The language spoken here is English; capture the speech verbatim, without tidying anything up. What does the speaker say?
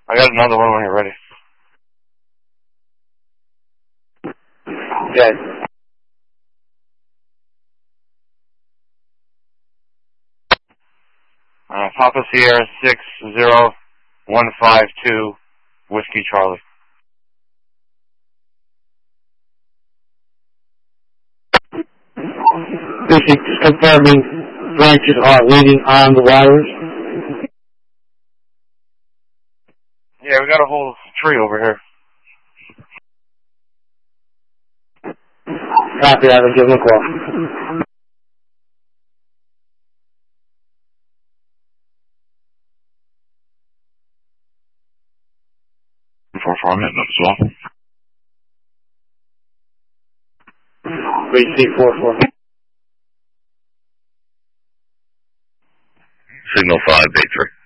I got another one when you're ready. Okay. Uh, Papa Sierra six zero one five two Whiskey Charlie. This is confirming branches are leading on the wires. Yeah, we got a whole tree over here. Copy, I will give him a call. Four four minutes as well. three three four four. Signal five eight three.